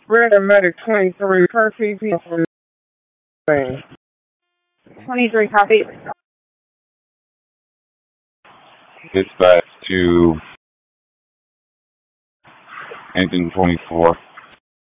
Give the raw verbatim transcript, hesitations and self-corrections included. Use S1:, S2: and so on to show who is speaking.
S1: Random Medic twenty-three, per C P for
S2: twenty-three, copy.
S3: Dispatch to engine twenty-four.